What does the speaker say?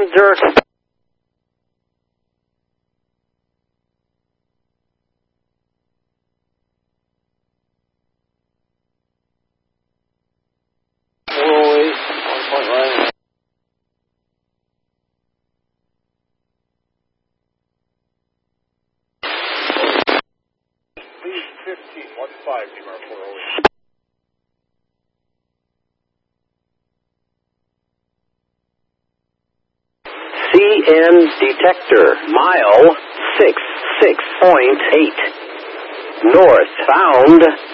under. Slowly, 1 point right. Lead 15, 1-5, Demar 408. CN detector, mile 66.8. Northbound